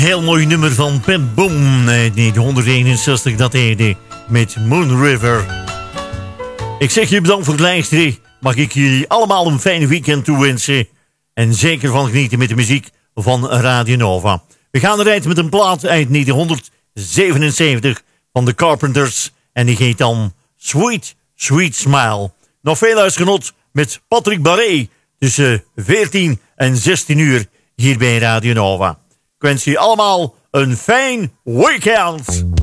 Heel mooi nummer van Pat Boone uit 1961, dat heette met Moon River. Ik zeg je bedankt voor het luisteren. Mag ik jullie allemaal een fijne weekend toewensen. En zeker van genieten met de muziek van Radio Nova. We gaan eruit met een plaat uit 1977 van de Carpenters. En die heet dan Sweet, Sweet Smile. Nog veel huisgenot met Patrick Barré tussen 14 en 16 uur hier bij Radio Nova. Ik wens jullie allemaal een fijn weekend.